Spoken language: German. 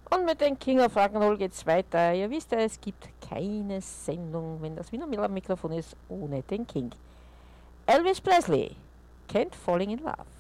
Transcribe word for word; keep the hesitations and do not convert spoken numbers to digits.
Und mit den King of Rock'n'Roll geht's weiter. Ihr wisst ja, es gibt keine Sendung, wenn das Wiener Mikrofon ist, ohne den King. Elvis Presley, Can't Falling in Love.